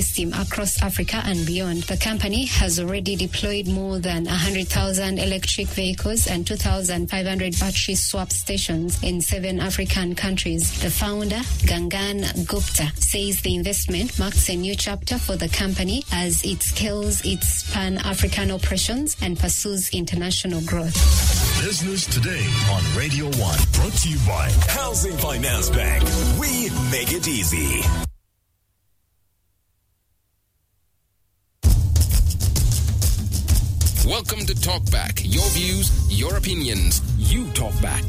System across Africa and beyond. The company has already deployed more than 100,000 electric vehicles and 2,500 battery swap stations in 7 African countries. The founder, Gangan Gupta, says the investment marks a new chapter for the company as it scales its Pan-African operations and pursues international growth. Business Today on Radio 1, brought to you by Housing Finance Bank. We make it easy. Welcome to Talkback. Your views, your opinions. You talk back.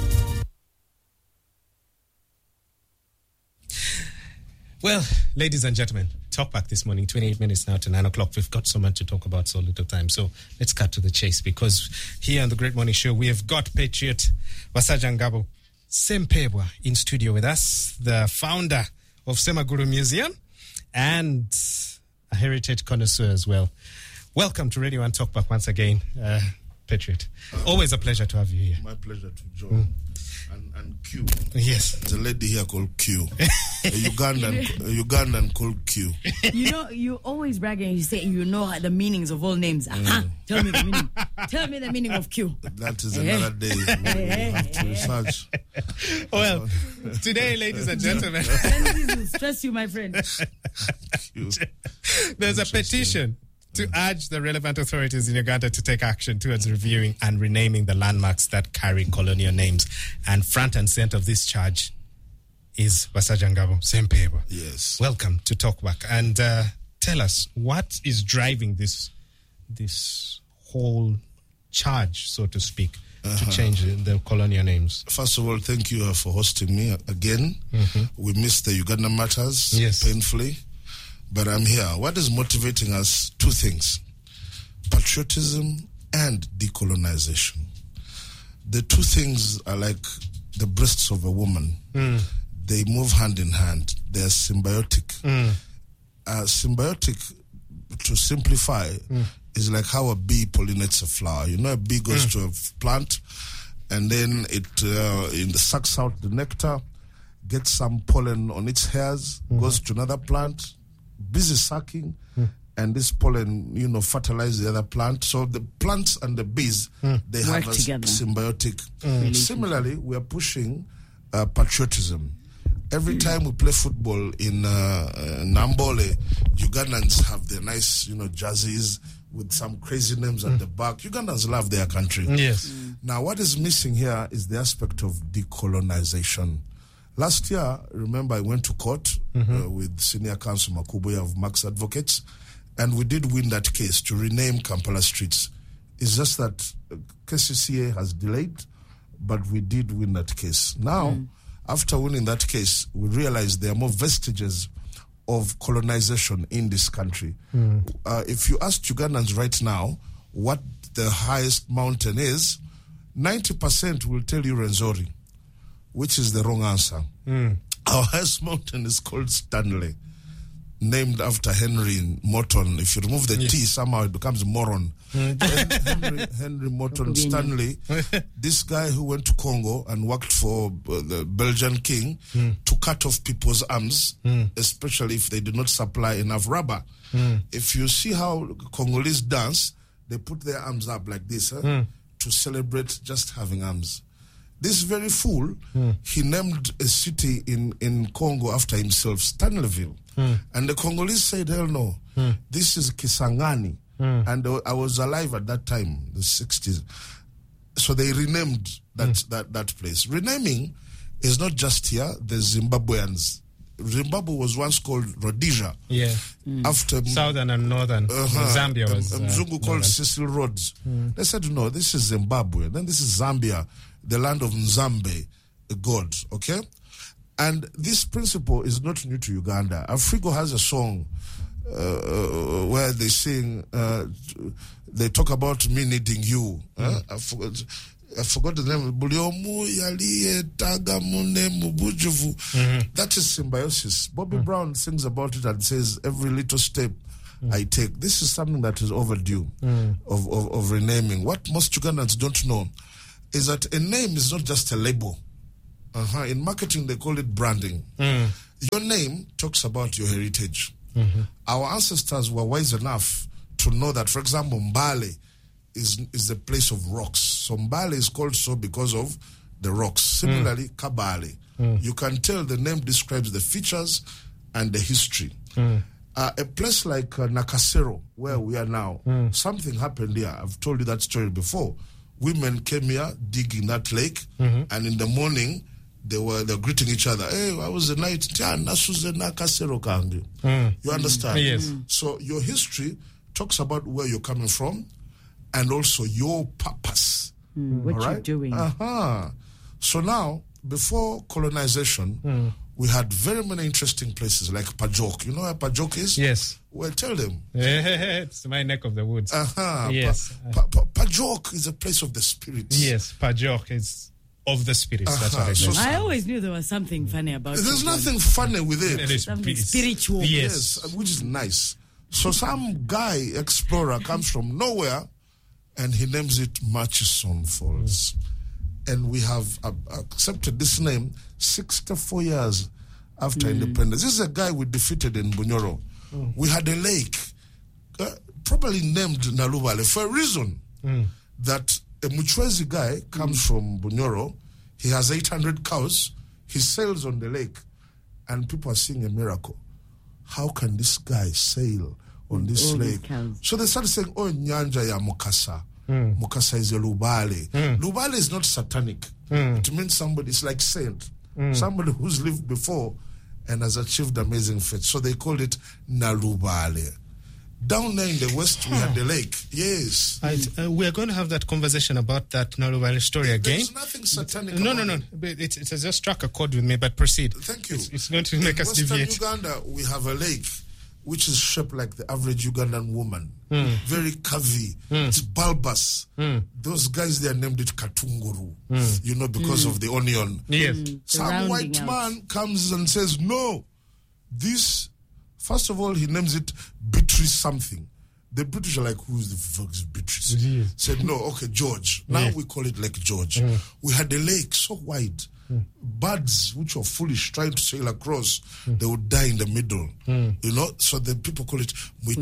Well, ladies and gentlemen, Talkback this morning, 28 minutes now to 9 o'clock. We've got so much to talk about, so little time. So let's cut to the chase, because here on the Great Morning Show, we have got Patriot Basajangabo Sempebwa in studio with us, the founder of Semaguru Museum and a heritage connoisseur as well. Welcome to Radio 1 Talkback once again, Patriot. Always a pleasure to have you here. My pleasure to join. And Q. Yes. There's a lady here called Q. a Ugandan called Q. You know, you always brag and you say you know the meanings of all names. Tell me the meaning. Tell me the meaning of Q. That is another day. We have to research. Well, today, ladies and gentlemen, This will stress you, my friend. Q. there's a petition to urge the relevant authorities in Uganda to take action towards reviewing and renaming the landmarks that carry colonial names. And front and center of this charge is Basajangabo Sempebwa. Yes. Welcome to Talkback. And tell us, what is driving this whole charge, so to speak, to change the colonial names? First of all, thank you for hosting me again. We missed the Uganda matters painfully, but I'm here. What is motivating us? 2 things: patriotism and decolonization. The 2 things are like the breasts of a woman. They move hand in hand. They're symbiotic. Symbiotic, to simplify, is like how a bee pollinates a flower. You know, a bee goes to a plant, and then it sucks out the nectar, gets some pollen on its hairs, goes to another plant, busy sucking, and this pollen, fertilizes the other plant. So the plants and the bees, they work have a together. symbiotic. Similarly, we are pushing patriotism. Every time we play football in Nambole, Ugandans have their nice, jerseys with some crazy names at the back. Ugandans love their country. Yes. Now, what is missing here is the aspect of decolonization. Last year, remember, I went to court with Senior Counsel Makubuya of Max Advocates, and we did win that case to rename Kampala streets. It's just that KCCA has delayed, but we did win that case. Now, after winning that case, we realized there are more vestiges of colonization in this country. If you ask Ugandans right now what the highest mountain is, 90% will tell you Renzori, which is the wrong answer. Our highest mountain is called Stanley, named after Henry Morton. If you remove the T, somehow it becomes Moron. Henry Morton Stanley, this guy who went to Congo and worked for the Belgian king to cut off people's arms, especially if they did not supply enough rubber. If you see how Congolese dance, they put their arms up like this to celebrate just having arms. This very fool, he named a city in Congo after himself, Stanleyville. And the Congolese said, hell no, this is Kisangani. And I was alive at that time, the 60s. So they renamed that place. Renaming is not just here, the Zimbabweans. Zimbabwe was once called Rhodesia. Yeah. After Southern and Northern. Zambia was... Mzungu called Cecil Rhodes. They said, no, this is Zimbabwe. Then this is Zambia, the land of Nzambe, the god, okay? And this principle is not new to Uganda. Afrigo has a song where they sing, they talk about me needing you. I forgot the name. That is symbiosis. Bobby Brown sings about it and says, every little step I take. This is something that is overdue of renaming. What most Ugandans don't know is that a name is not just a label. In marketing, they call it branding. Your name talks about your heritage. Our ancestors were wise enough to know that, for example, Mbale is a place of rocks. So Mbale is called so because of the rocks. Similarly, Kabale. You can tell the name describes the features and the history. A place like Nakasero, where we are now, something happened here. I've told you that story before. Women came here digging that lake, and in the morning they're greeting each other. Hey, how was the night? You understand? Yes. So your history talks about where you're coming from, and also your purpose. What you're doing. So now, before colonization, we had very many interesting places like Pajok. You know where Pajok is? Yes. Well, tell them. It's my neck of the woods. Yes. Pajok is a place of the spirits. Yes, Pajok is of the spirits. That's what it means. I always knew there was something funny about it. There's nothing funny with it. It is Something spiritual. Yes. Which is nice. So some guy, explorer, comes from nowhere and he names it Murchison Falls. And we have accepted this name 64 years after independence. This is a guy we defeated in Bunyoro. We had a lake, probably named Nalubale, for a reason that a Muchwezi guy comes from Bunyoro. He has 800 cows. He sails on the lake, and people are seeing a miracle. How can this guy sail on this lake? So they started saying, oh, Nyanja ya Mukasa. Mukasa is a Lubale. Lubale is not satanic. It means somebody, it's like saint. Somebody who's lived before and has achieved amazing feats. So they called it Nalubale. Down there in the west, we had the lake. Yes. We're going to have that conversation about that Nalubale story again. There's nothing satanic No. about it. It has just struck a chord with me, but proceed. Thank you. It's going to make us Western deviate. Uganda, we have a lake which is shaped like the average Ugandan woman. Very curvy. It's bulbous. Those guys, they named it Katunguru, you know, because of the onion. Yes. Some white man comes and says, no, this, first of all, he names it Beatrice something. The British are like, who is the fuck is Beatrice? Yes. Said, no, okay, George. Now we call it Lake George. We had a lake so wide. Birds, which were foolish, trying to sail across, they would die in the middle. You know, so the people call it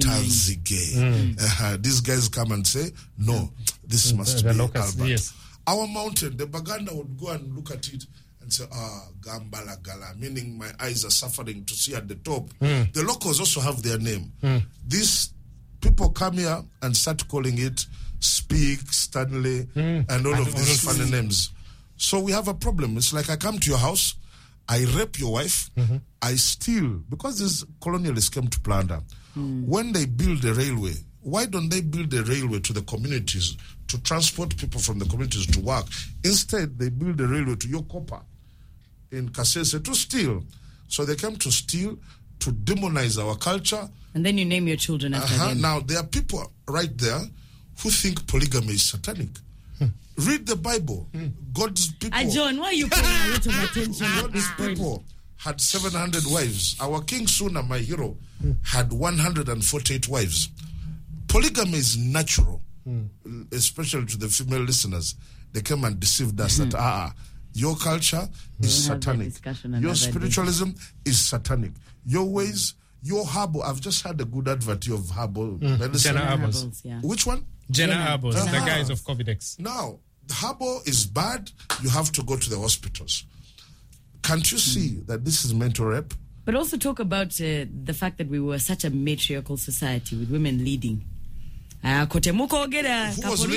Muitazige. These guys come and say, no, this must be locust, Albert. yes. Our mountain, the Baganda would go and look at it and say, Gambala Gala, meaning my eyes are suffering to see at the top. The locals also have their name. These people come here and start calling it Speak, Stanley, and all of these funny names. So we have a problem. It's like I come to your house, I rape your wife, I steal, because these colonialists came to plunder. When they build a railway, why don't they build a railway to the communities to transport people from the communities to work? Instead, they build a railway to Yokopa in Kasese to steal. So they came to steal, to demonize our culture. And then you name your children after them. Now, there are people right there who think polygamy is satanic. Read the Bible. God's people. John, why are you paying a lot of attention at this God's point? people had 700 wives. Our King Suna, my hero, had 148 wives. Polygamy is natural, especially to the female listeners. They came and deceived us that your culture is satanic. Your spiritualism is satanic. Your ways, your herbal. I've just had a good advert of herbal medicine. Jenna Herbals, yeah. Which one? Jenna Arbos, the guys of Covidex. Now, herbal is bad. You have to go to the hospitals. Can't you see that this is mental rape? But also talk about the fact that we were such a matriarchal society with women leading. Who was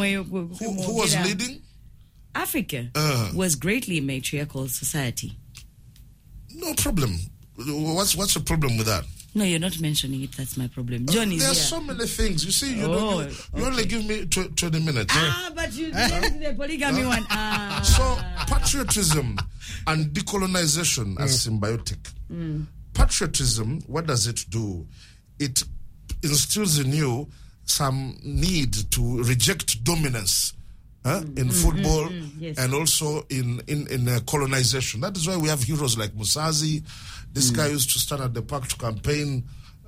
leading? Africa was greatly a matriarchal society. No problem. What's the problem with that? No, you're not mentioning it. That's my problem. John is there are here. so many things. You see, you only give me 20 minutes. But you did the polygamy one. So, patriotism and decolonization are symbiotic. Patriotism, what does it do? It instills in you some need to reject dominance in football and also in colonization. That is why we have heroes like Musazi. This guy used to stand at the park to campaign.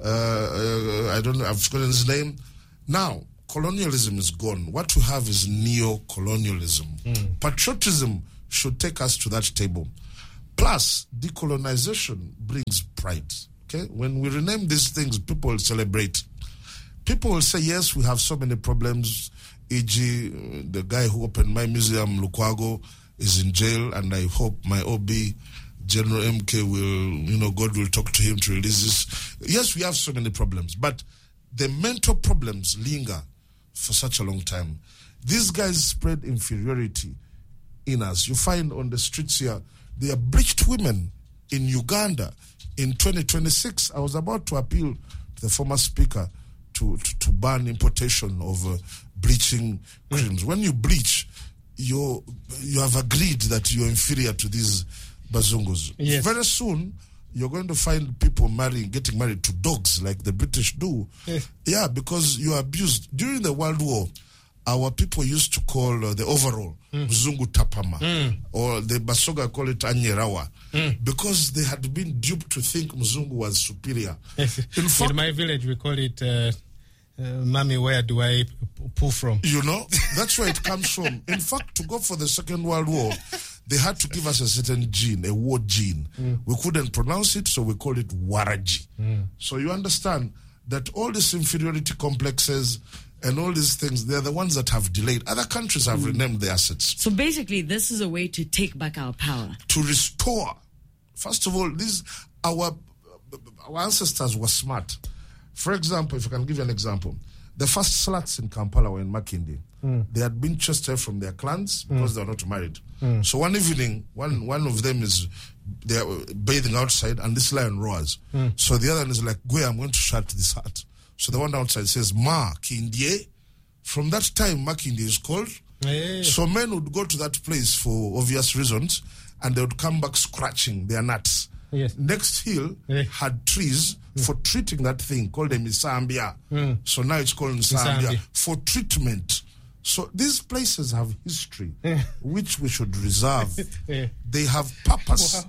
I don't know, I've forgotten his name. Now, colonialism is gone. What we have is neo-colonialism. Patriotism should take us to that table. Plus, decolonization brings pride. Okay? When we rename these things, people will celebrate. People will say, yes, we have so many problems. E.g., the guy who opened my museum, Lukwago, is in jail, and I hope my OB, General MK, will, God will talk to him to release this. Yes, we have so many problems, but the mental problems linger for such a long time. These guys spread inferiority in us. You find on the streets here, there are breached women in Uganda. In 2026, I was about to appeal to the former speaker to ban importation of bleaching creams. When you bleach, you have agreed that you're inferior to these bazungus. Yes. Very soon, you're going to find people getting married to dogs like the British do. Yeah, because you are abused. During the World War, our people used to call the overall Mzungu Tapama, or the Basoga call it Anyerawa, because they had been duped to think Mzungu was superior. In my village, we call it Mommy, where do I pull from? You know, that's where it comes from. In fact, to go for the Second World War, they had to give us a certain gene, a war gene. We couldn't pronounce it, so we called it Waraji. So you understand that all these inferiority complexes and all these things, they're the ones that have delayed. Other countries have renamed their assets. So basically, this is a way to take back our power. To restore. First of all, our ancestors were smart. For example, if I can give you an example, the first sluts in Kampala were in Makindi. They had been chased away from their clans because they were not married. So one evening, one of them they are bathing outside, and this lion roars. So the other one is like, "Go, I'm going to shut this hut." So the one outside says, "Ma Kindie." From that time, Makindi is called. So men would go to that place for obvious reasons, and they would come back scratching their nuts. Yes. Next hill had trees for treating that thing, called them Isambia. So now it's called Isambia for treatment. So these places have history, which we should reserve. They have purpose.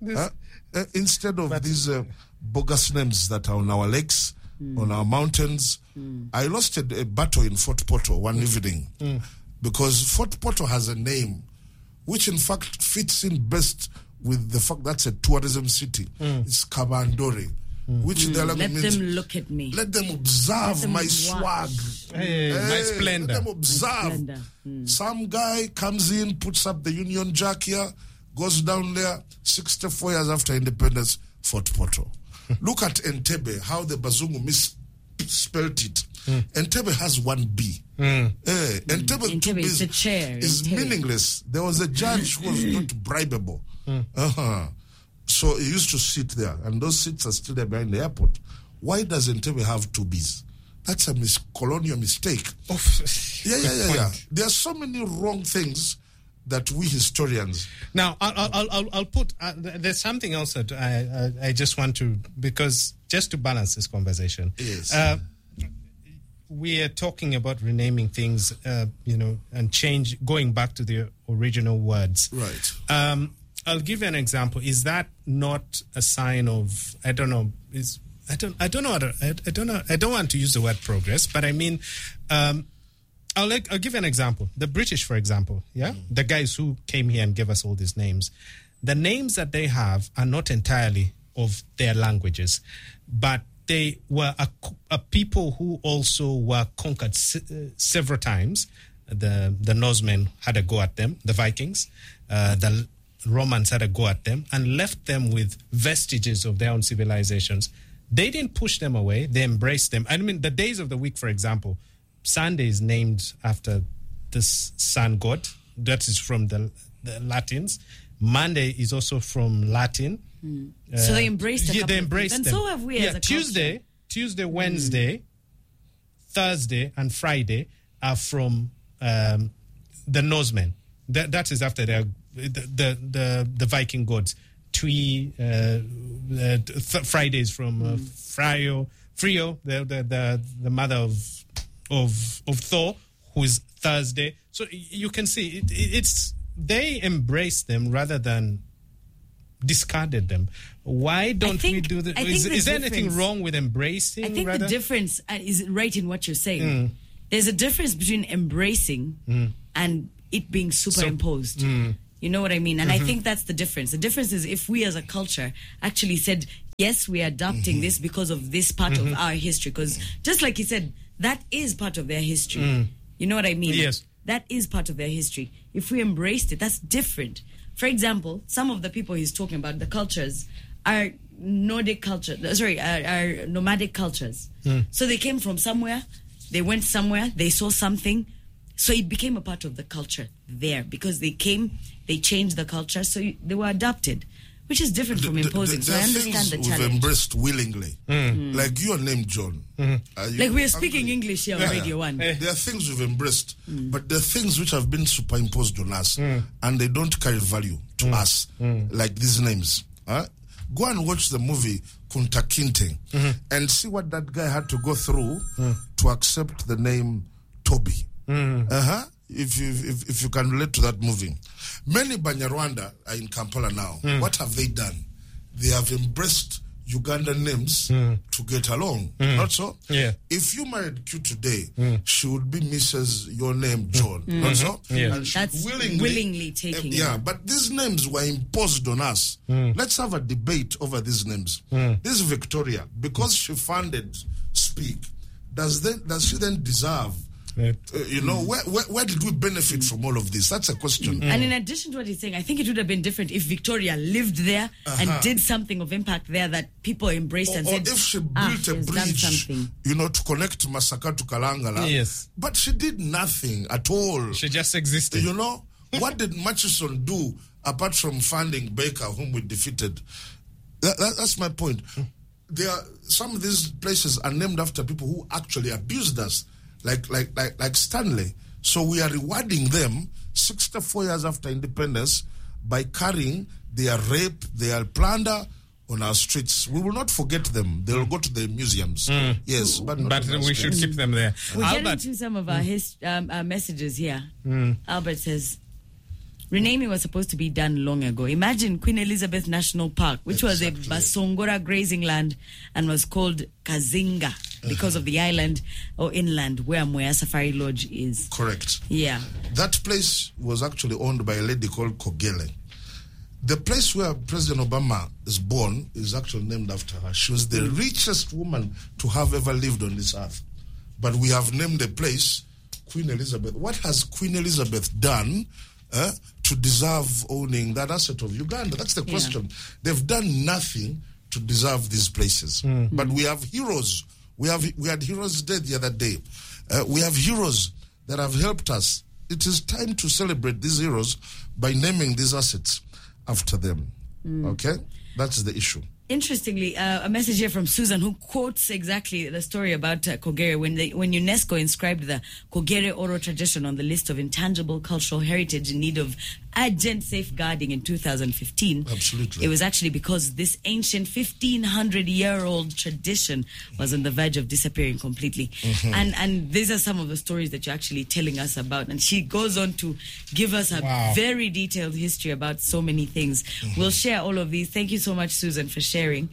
Instead of these bogus names that are on our lakes, on our mountains. I lost a battle in Fort Portal one evening because Fort Portal has a name which in fact fits in best with the fact that's a tourism city. It's Kabandore, which in the language means... Let them look at me. Let them observe my swag. My splendor. Let them observe. Some guy comes in, puts up the Union Jack here, goes down there, 64 years after independence, Fort Portal. Look at Entebbe, how the Bazungu misspelled it. Entebbe has one B. Entebbe is a chair. Is meaningless. There was a judge who was not bribable. So he used to sit there, and those seats are still there behind the airport. Why does Entebbe have two Bs? That's a colonial mistake. Yeah. There are so many wrong things that we historians. Now, I'll put. There's something else that I just want to, because just to balance this conversation. Yes. We are talking about renaming things, and going back to the original words. Right. I'll give you an example. Is that not a sign of? I don't know. I don't want to use the word progress, but I mean. I'll give you an example. The British, for example, the guys who came here and gave us all these names, the names that they have are not entirely of their languages, but they were a people who also were conquered several times. The Norsemen had a go at them, the Vikings, the Romans had a go at them, and left them with vestiges of their own civilizations. They didn't push them away; they embraced them. I mean, the days of the week, for example. Sunday is named after this sun god. That is from the Latins. Monday is also from Latin. So they embraced them. They embraced them. And so have we as a Tuesday, Wednesday, Thursday, and Friday are from the Norsemen. That is after the Viking gods. Friday is from Freo, the mother of Thor, who is Thursday. So you can see it's they embraced them rather than discarded them. Why don't we do that? Is there anything wrong with embracing? I think the difference is right in what you're saying. There's a difference between embracing and it being superimposed. You know what I mean? And I think that's the difference. The difference is if we as a culture actually said, yes, we are adopting this because of this part of our history. Because just like he said, that is part of their history. You know what I mean? Yes. That is part of their history. If we embraced it, that's different. For example, some of the people he's talking about, the cultures, are Nordic culture. Are nomadic cultures. So they came from somewhere, they went somewhere, they saw something, so it became a part of the culture there because they came, they changed the culture, so they were adopted, which is different from imposing. So I understand the challenge. We've embraced willingly, like your name, John. Like we are speaking English here on Radio 1. There are things we've embraced, but there are things which have been superimposed on us, and they don't carry value to us, like these names. Go and watch the movie Kunta Kinte and see what that guy had to go through to accept the name Toby. If you can relate to that movie. Many Banyarwanda are in Kampala now. What have they done? They have embraced Ugandan names to get along. Not so? Yeah. If you married Q today, she would be Mrs. Your name, John. Not so? Yeah. And she That's willingly taking it. But these names were imposed on us. Let's have a debate over these names. This Victoria, because she founded Speak, does she then deserve where did we benefit from all of this? That's a question. And in addition to what he's saying, I think it would have been different if Victoria lived there and did something of impact there that people embraced and said, or if she built a bridge, to connect Masaka to Kalangala. Yes. But she did nothing at all. She just existed. What did Murchison do apart from funding Baker, whom we defeated? That's my point. Some of these places are named after people who actually abused us. Like Stanley. So we are rewarding them 64 years after independence by carrying their rape, their plunder on our streets. We will not forget them. They will go to the museums. Yes, but we should keep them there. We're getting to some of our messages here. Albert says, renaming was supposed to be done long ago. Imagine Queen Elizabeth National Park, which was a Basongora grazing land and was called Kazinga because of the island or inland where Moya Safari Lodge is. Correct. Yeah. That place was actually owned by a lady called Kogele. The place where President Obama is born is actually named after her. She was the richest woman to have ever lived on this earth. But we have named the place Queen Elizabeth. What has Queen Elizabeth done to deserve owning that asset of Uganda? That's the question. They've done nothing to deserve these places. But we have heroes. We had Heroes Day the other day. We have heroes that have helped us. It is time to celebrate these heroes by naming these assets after them. Okay? That's the issue. Interestingly, a message here from Susan who quotes exactly the story about Kogere when UNESCO inscribed the Kogere oral tradition on the list of intangible cultural heritage in need of urgent safeguarding in 2015. Absolutely. It was actually because this ancient 1,500-year-old tradition was on the verge of disappearing completely. And these are some of the stories that you're actually telling us about. And she goes on to give us a very detailed history about so many things. We'll share all of these. Thank you so much, Susan, for sharing.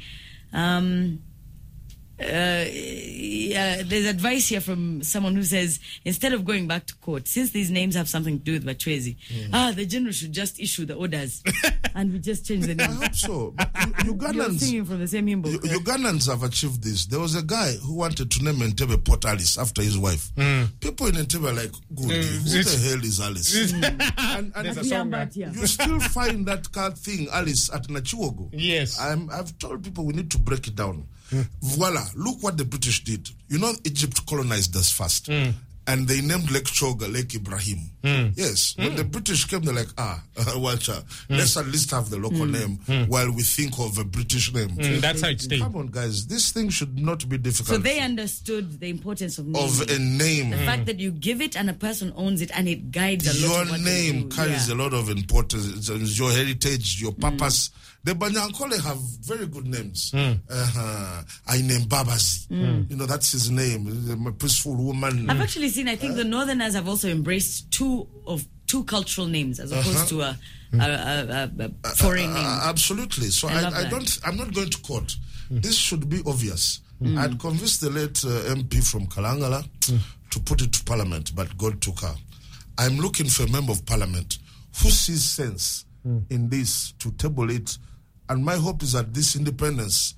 There's advice here from someone who says, instead of going back to court, since these names have something to do with Bachwezi, the general should just issue the orders and we just change the name. I hope so. But You're singing from the same hymn book. Ugandans have achieved this. There was a guy who wanted to name Entebbe Port Alice after his wife. People in Entebbe are like, good, who the hell is Alice? and you still find that card thing, Alice, at Nachiwogo. Yes. I've told people we need to break it down. Voila, look what the British did. Egypt colonized us first. And they named Lake Choga Lake Ibrahim. Yes. When the British came, they're like, let's at least have the local name while we think of a British name. That's how it stayed. Come on, guys. This thing should not be difficult. So they understood the importance of naming. Of a name. The fact that you give it and a person owns it and it guides a lot of what they do. Your name carries a lot of importance. It's your heritage, your purpose. The Banyankole have very good names. I name Babazi. That's his name. A peaceful woman. I've actually seen, I think the Northerners have also embraced two cultural names as opposed to a foreign name. Absolutely. So I'm not going to court. This should be obvious. I'd convinced the late MP from Kalangala to put it to Parliament, but God took her. I'm looking for a member of Parliament who sees sense in this to table it. And my hope is that this independence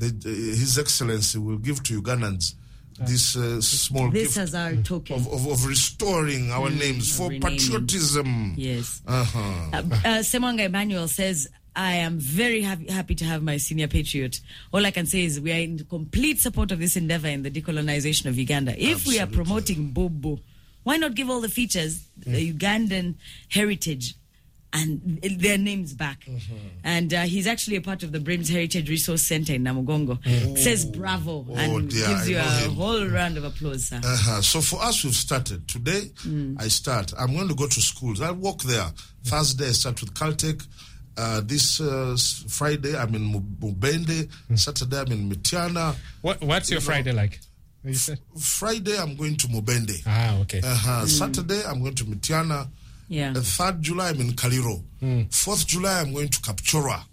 His Excellency will give to Ugandans this small This gift as our token of restoring our names for renaming. patriotism. Yes. Semwanga Emmanuel says, I am very happy to have my senior patriot. All I can say is we are in complete support of this endeavor in the decolonization of Uganda. If we are promoting Bobo, why not give all the features, the Ugandan heritage, and their names back? And he's actually a part of the BRIMS Heritage Resource Center in Namugongo. Says bravo and gives you a whole round of applause, sir. So for us, we've started. Today, I start. I'm going to go to schools. I'll walk there. Thursday, I start with Caltech. This Friday, I'm in Mubende. Saturday, I'm in Mitiana. What's your Friday like? You said? Friday, I'm going to Mubende. Okay. Saturday, I'm going to Mitiana. Yeah. 3rd July, I'm in Kaliro. 4th July, I'm going to Kapchora.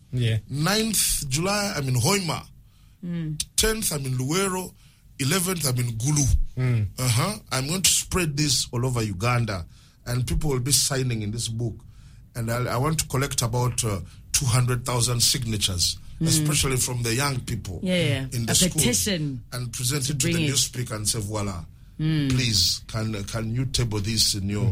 9th July, I'm in Hoima. 10th, I'm in Luwero. 11th, I'm in Gulu. I'm going to spread this all over Uganda, and people will be signing in this book. And I want to collect about 200,000 signatures, especially from the young people in the school, petition, and present it to the newspeaker and say, voila, please, can you table this in your,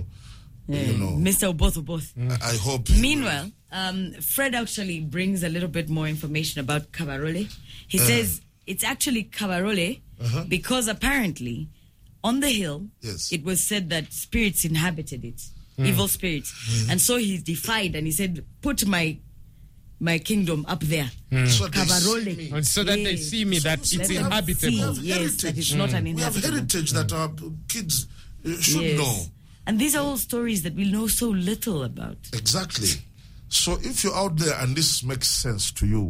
Mr. Oboth. I hope. Meanwhile, Fred actually brings a little bit more information about Kabarole. He says it's actually Kabarole because apparently on the hill, it was said that spirits inhabited it. Evil spirits. And so he defied and he said, put my kingdom up there. So Kabarole. So that they see me, that it's inhabitable. Yes, that it's not an we have inhabitable. heritage that our kids should know. And these are all stories that we know so little about. Exactly. So if you're out there and this makes sense to you,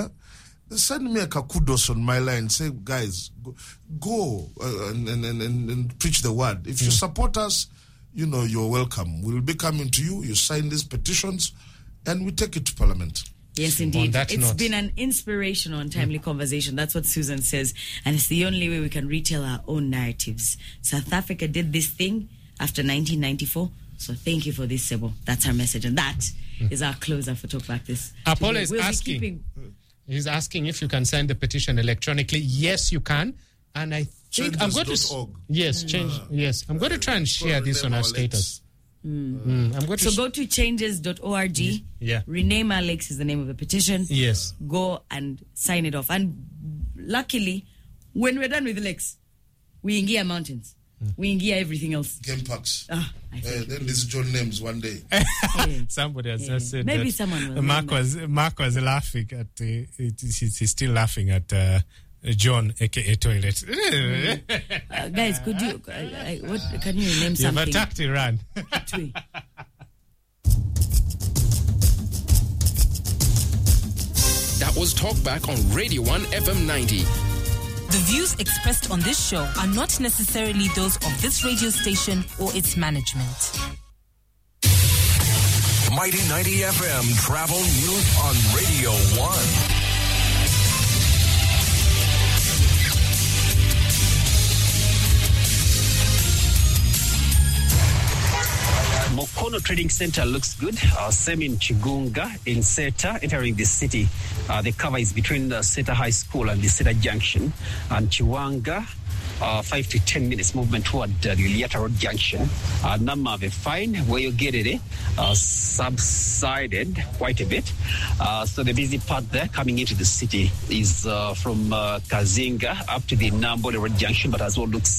send me a kudos on my line. Say, guys, go and preach the word. If you support us, you're welcome. We'll be coming to you. You sign these petitions, and we take it to Parliament. Yes, indeed. It's been an inspirational and timely conversation. That's what Susan says. And it's the only way we can retell our own narratives. South Africa did this thing after 1994. So thank you for this, Sebo. That's our message. And that is our closer for Talkback this. Apollo is asking. He's asking if you can sign the petition electronically. Yes, you can. And I think I'm going to... Yes, I'm going to try and share this on our status. So go to changes.org. Rename our lakes is the name of the petition. Yes. Go and sign it off. And luckily, when we're done with the lakes, we ingia mountains. We ingia everything else. Game parks. Then these John names one day. Somebody has just said maybe that someone will. Mark was laughing at... he's still laughing at... John, aka toilet. Guys, could you? What can you name something? You've attacked Iran. That was Talkback on Radio 1 FM 90. The views expressed on this show are not necessarily those of this radio station or its management. Mighty 90 FM Travel News on Radio 1. Mokono Trading Center looks good. Same in Chigunga, in Seta, entering the city. The cover is between the Seta High School and the Seta Junction. And Chiwanga, 5 to 10 minutes movement toward the Liata Road Junction. Namave fine, where you get it, subsided quite a bit. So the busy part there coming into the city is from Kazinga up to the Nambola Road Junction, but as well looks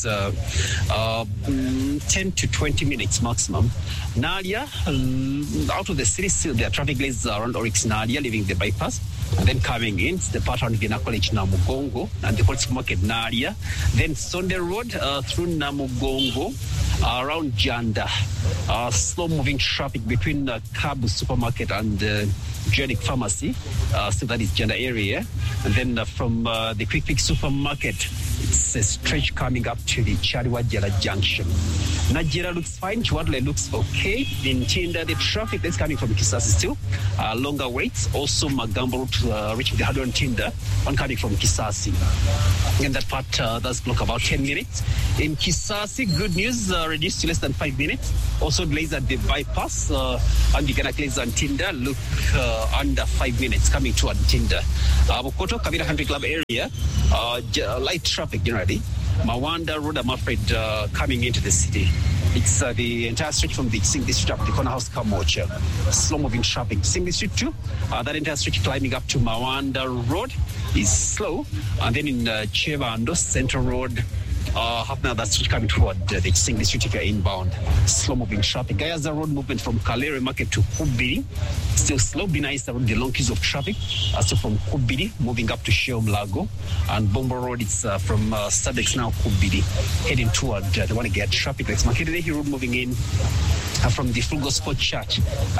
10 to 20 minutes maximum. Nadia, out of the city, still there are traffic lanes around Oryx Nadia, leaving the bypass. And then coming in, the part on Gina College Namugongo and the Police Market Nadia. Then Sonde Road through Namugongo, around Janda. Slow moving traffic between the Kabu Supermarket and the Genic Pharmacy. So that is Janda area. And then from the Quick Fix Supermarket It's a stretch coming up to the Chariwajala junction. Najera looks fine. Chiwadle looks okay. In Tinda, the traffic that's coming from Kisasi still. Longer waits. Also, Magambo route reaching the Hado and Tinda. One coming from Kisasi. And that part does block about 10 minutes. In Kisasi, good news, reduced to less than 5 minutes. Also, delays at the bypass. And Uganda Clays and Tinda look under 5 minutes coming to Tinda. Bokoto, Kabira Country Club area, light traffic generally. Mawanda Road, I'm afraid, coming into the city. It's the entire stretch from the Sing District up to Corner House Kamocha. Slow-moving traffic. Sing District 2, that entire stretch climbing up to Mawanda Road is slow. And then in Chevando Central Road, half an hour that's coming toward the Sing District if you're inbound. Slow-moving traffic. Gayaza Road movement from Kalere Market to Kubiri. Still slow. Bina is the long queues of traffic. Also from Kubiri, moving up to Sheom Lago. And Bombo Road, it's from Sadex now Kubiri, heading toward the one to get traffic. Like Makerehi Road moving in from the Full Gospel Church.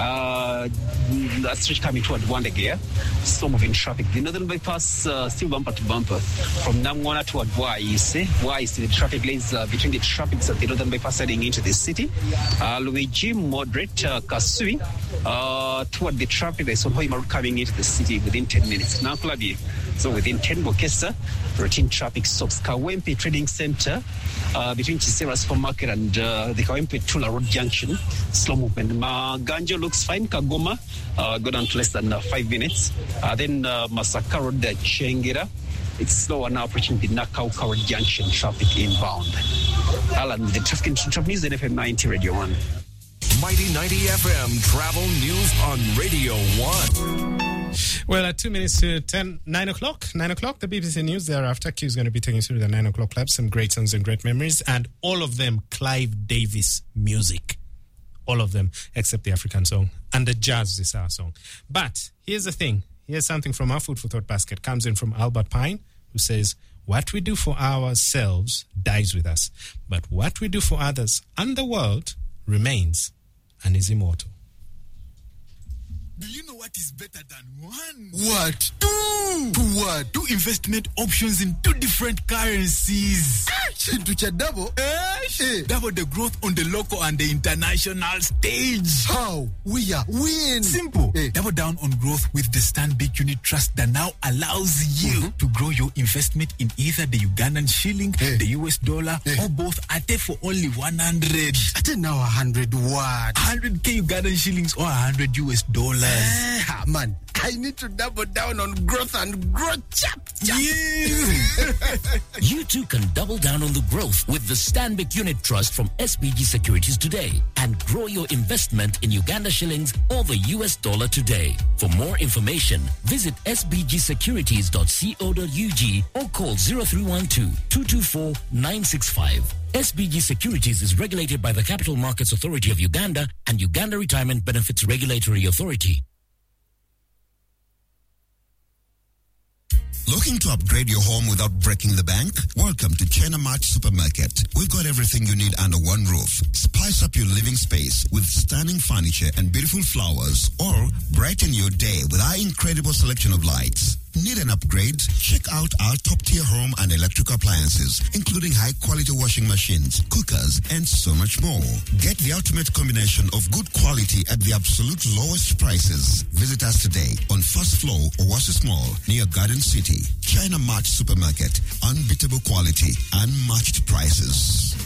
That stretch coming toward Wandagea. Slow-moving traffic. The Northern Bypass still bumper to bumper. From Namwana toward Wais, the traffic lanes between the traffics at the Northern Bypass heading into the city. Luigi, moderate, Kasui, toward the traffic. There's Hoima Road coming into the city within 10 minutes. Now, Claudia, so within 10 Bokesa, routine traffic stops. Kawempe Trading Center between Chisera Supermarket and the Kawempe Tula Road Junction. Slow movement. Ganjo looks fine. Kagoma, go down to less than 5 minutes. Then Masaka Road, Chengera. It's slower now approaching the Nakau Road Junction traffic inbound. Alan, the traffic news at FM 90 Radio 1. Mighty 90 FM travel news on Radio 1. Well, at 2 minutes to 9 o'clock, the BBC News thereafter. Q is going to be taking us through the 9 o'clock club, some great songs and great memories, and all of them Clive Davis music. All of them, except the African song and the Jazz This Hour song. But here's the thing. Here's something from our Food for Thought basket. Comes in from Albert Pine, who says, what we do for ourselves dies with us, but what we do for others and the world remains and is immortal. Do you know what is better than one? What? Two! What? Two investment options in two different currencies. Double? Double the growth on the local and the international stage. How? We are win. Simple. Double down on growth with the Stanbic Unit Trust that now allows you to grow your investment in either the Ugandan shilling, the US dollar, or both for only 100. Now 100 what? 100k Ugandan shillings or 100 US dollars. Man, I need to double down on growth and growth. Chap. You too can double down on the growth with the Stanbic Unit Trust from SBG Securities today and grow your investment in Uganda shillings or the US dollar today. For more information, visit sbgsecurities.co.ug or call 0312-224-965. SBG Securities is regulated by the Capital Markets Authority of Uganda and Uganda Retirement Benefits Regulatory Authority. Looking to upgrade your home without breaking the bank? Welcome to China Mart Supermarket. We've got everything you need under one roof. Spice up your living space with stunning furniture and beautiful flowers, or brighten your day with our incredible selection of lights. Need an upgrade? Check out our top-tier home and electric appliances, including high-quality washing machines, cookers, and so much more. Get the ultimate combination of good quality at the absolute lowest prices. Visit us today on first floor Oasis Mall near Garden City. China Mart Supermarket. Unbeatable quality, unmatched prices.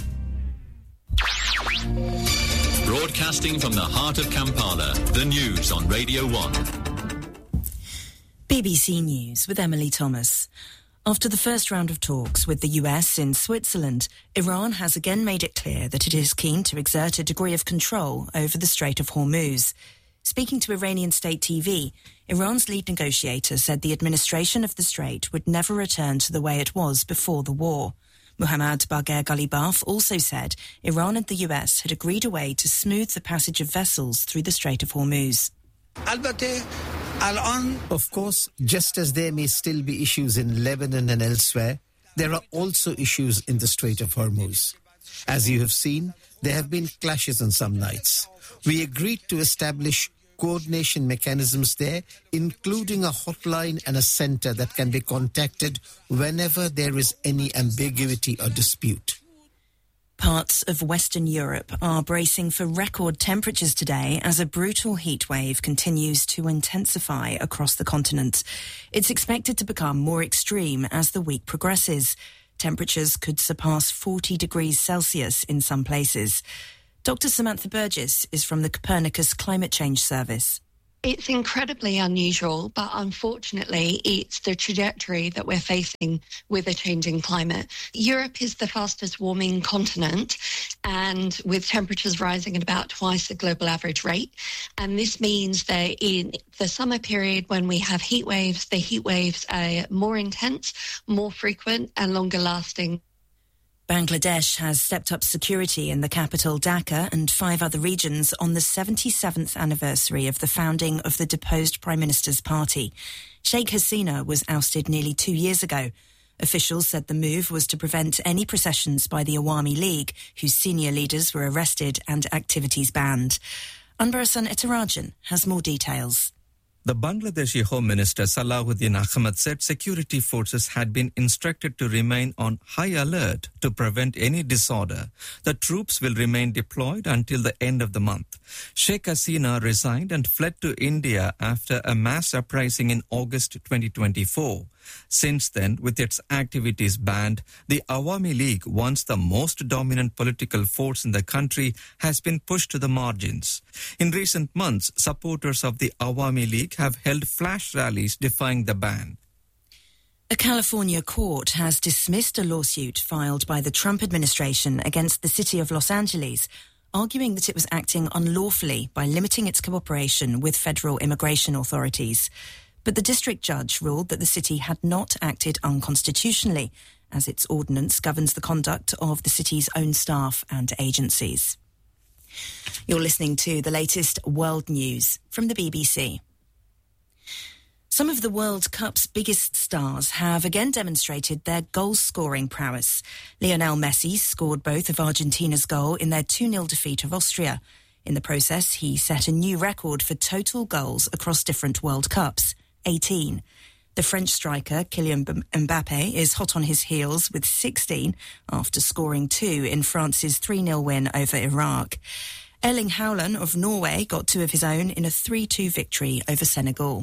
Broadcasting from the heart of Kampala, the news on Radio 1. BBC News with Emily Thomas. After the first round of talks with the US in Switzerland, Iran has again made it clear that it is keen to exert a degree of control over the Strait of Hormuz. Speaking to Iranian state TV, Iran's lead negotiator said the administration of the strait would never return to the way it was before the war. Muhammad Bagher Ghalibaf also said Iran and the US had agreed a way to smooth the passage of vessels through the Strait of Hormuz. Of course, just as there may still be issues in Lebanon and elsewhere, there are also issues in the Strait of Hormuz. As you have seen, there have been clashes on some nights. We agreed to establish coordination mechanisms there, including a hotline and a center that can be contacted whenever there is any ambiguity or dispute. Parts of Western Europe are bracing for record temperatures today as a brutal heat wave continues to intensify across the continent. It's expected to become more extreme as the week progresses. Temperatures could surpass 40 degrees Celsius in some places. Dr. Samantha Burgess is from the Copernicus Climate Change Service. It's incredibly unusual, but unfortunately, it's the trajectory that we're facing with a changing climate. Europe is the fastest warming continent, and with temperatures rising at about twice the global average rate. And this means that in the summer period, when we have heat waves, the heat waves are more intense, more frequent, and longer lasting. Bangladesh has stepped up security in the capital Dhaka and 5 other regions on the 77th anniversary of the founding of the deposed Prime Minister's party. Sheikh Hasina was ousted nearly 2 years ago. Officials said the move was to prevent any processions by the Awami League, whose senior leaders were arrested and activities banned. Anbarasan Etarajan has more details. The Bangladeshi Home Minister Salahuddin Ahmed said security forces had been instructed to remain on high alert to prevent any disorder. The troops will remain deployed until the end of the month. Sheikh Hasina resigned and fled to India after a mass uprising in August 2024. Since then, with its activities banned, the Awami League, once the most dominant political force in the country, has been pushed to the margins. In recent months, supporters of the Awami League have held flash rallies defying the ban. A California court has dismissed a lawsuit filed by the Trump administration against the city of Los Angeles, arguing that it was acting unlawfully by limiting its cooperation with federal immigration authorities. But the district judge ruled that the city had not acted unconstitutionally, as its ordinance governs the conduct of the city's own staff and agencies. You're listening to the latest world news from the BBC. Some of the World Cup's biggest stars have again demonstrated their goal-scoring prowess. Lionel Messi scored both of Argentina's goal in their 2-0 defeat of Austria. In the process, he set a new record for total goals across different World Cups, 18. The French striker Kylian Mbappe is hot on his heels with 16 after scoring 2 in France's 3-0 win over Iraq. Erling Haaland of Norway got 2 of his own in a 3-2 victory over Senegal.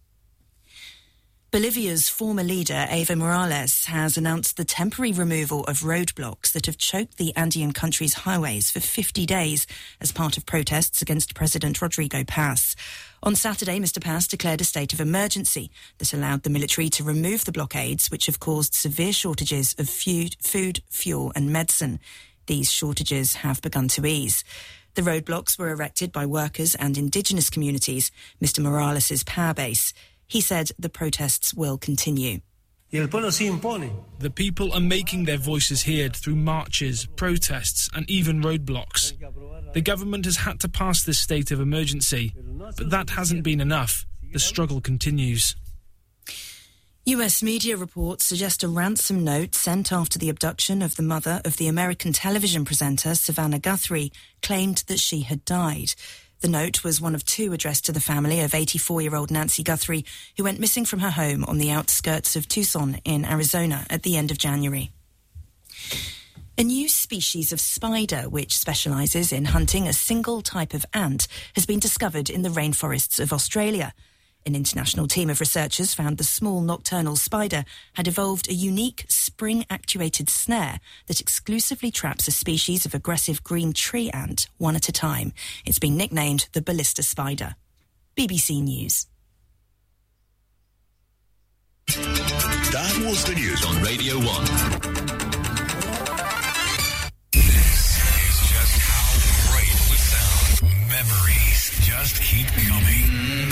Bolivia's former leader, Evo Morales, has announced the temporary removal of roadblocks that have choked the Andean country's highways for 50 days as part of protests against President Rodrigo Paz. On Saturday, Mr. Paz declared a state of emergency that allowed the military to remove the blockades, which have caused severe shortages of food, fuel and medicine. These shortages have begun to ease. The roadblocks were erected by workers and indigenous communities, Mr. Morales' power base. He said the protests will continue. The people are making their voices heard through marches, protests and even roadblocks. The government has had to pass this state of emergency, but that hasn't been enough. The struggle continues. US media reports suggest a ransom note sent after the abduction of the mother of the American television presenter Savannah Guthrie claimed that she had died. The note was one of 2 addressed to the family of 84-year-old Nancy Guthrie, who went missing from her home on the outskirts of Tucson in Arizona at the end of January. A new species of spider, which specialises in hunting a single type of ant, has been discovered in the rainforests of Australia. An international team of researchers found the small nocturnal spider had evolved a unique spring-actuated snare that exclusively traps a species of aggressive green tree ant one at a time. It's been nicknamed the ballista spider. BBC News. That was the news on Radio 1. This is just how great it would sound. Memories just keep coming.